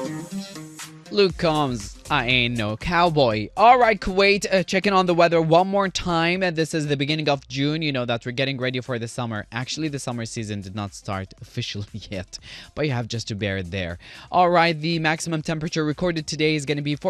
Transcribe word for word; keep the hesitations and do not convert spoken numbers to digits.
Luke Combs, I ain't no cowboy. All right, Kuwait, uh, checking on the weather one more time. And this is the beginning of June. You know that we're getting ready for the summer. Actually, the summer season did not start officially yet, but you have just to bear it there. All right, the maximum temperature recorded today is going to be